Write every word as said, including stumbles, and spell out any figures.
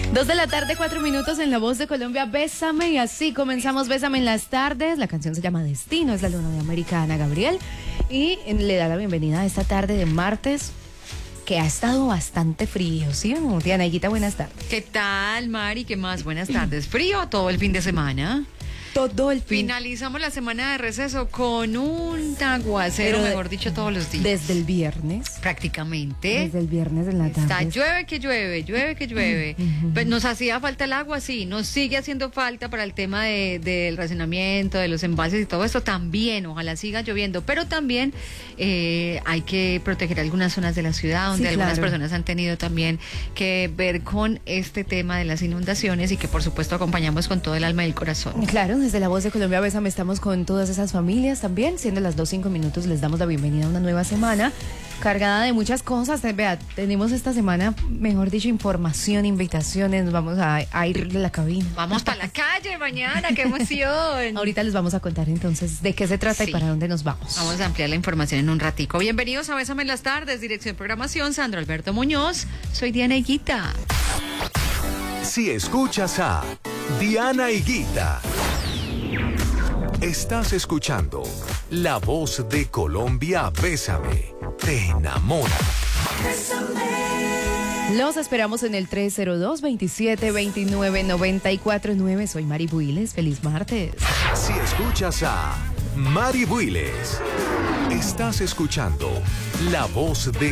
Dos de la tarde, cuatro minutos en La Voz de Colombia, Bésame, y así comenzamos Bésame en las tardes. La canción se llama Destino, es la luna de América, Ana Gabriel, y le da la bienvenida a esta tarde de martes, que ha estado bastante frío, ¿sí? Diana Higuita, buenas tardes. ¿Qué tal, Mari? ¿Qué más? Buenas tardes. ¿Frío todo el fin de semana? Todo el fin. Finalizamos la semana de receso con un aguacero, Pero de- mejor dicho, todos los días. Desde el viernes. Prácticamente. Desde el viernes en la tarde. Está llueve que llueve, llueve que llueve. Ujú. Pues nos hacía falta el agua, sí, nos sigue haciendo falta para el tema de, del racionamiento, de los embalses y todo esto también, ojalá siga lloviendo, pero también eh, hay que proteger algunas zonas de la ciudad donde Sí, algunas claro. personas han tenido también que ver con este tema de las inundaciones y que por supuesto acompañamos con todo el alma y el corazón. Claro, desde La Voz de Colombia, Bésame, estamos con todas esas familias también. Siendo las dos cinco minutos, les damos la bienvenida a una nueva semana cargada de muchas cosas. Vea, tenemos esta semana, mejor dicho, información, invitaciones. Nos vamos a, a ir de la cabina. Vamos para la calle mañana, qué emoción. Ahorita les vamos a contar entonces de qué se trata Sí. y para dónde nos vamos. Vamos a ampliar la información en un ratico. Bienvenidos a Bésame en las tardes, dirección de programación, Sandro Alberto Muñoz. Soy Diana Higuita. Si escuchas a Diana Higuita, estás escuchando La Voz de Colombia. Bésame, te enamora. Los esperamos en el tres cero dos, veintisiete veintinueve, noventa y cuatro nueve. Soy Mari Builes. Feliz martes. Si escuchas a Mari Builes, estás escuchando La Voz de